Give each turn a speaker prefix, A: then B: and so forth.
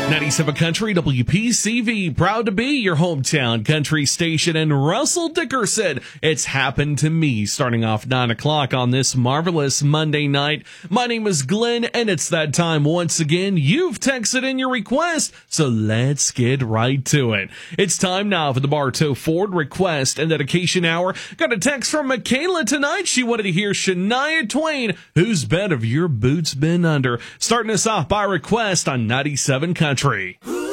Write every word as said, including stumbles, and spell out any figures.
A: ninety-seven Country, W P C V, proud to be your hometown country station. And Russell Dickerson, it's happened to me, starting off nine o'clock on this marvelous Monday night. My name is Glenn, and it's that time once again. You've texted in your request, so let's get right to it. It's time now for the Bartow Ford Request and Dedication Hour. Got a text from Michaela tonight. She wanted to hear Shania Twain, Whose Bed Have Your Boots Been Under? Starting us off by request on ninety-seven Country.